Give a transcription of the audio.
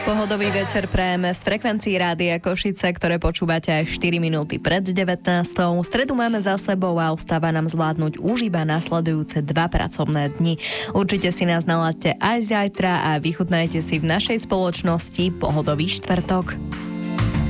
Pohodový večer prejeme z frekvencií Rádia Košice, ktoré počúvate aj 4 minúty pred 19. Stredu máme za sebou a ostáva nám zvládnuť už iba nasledujúce 2 pracovné dni. Určite si nás naladte aj zajtra a vychutnajte si v našej spoločnosti pohodový štvrtok.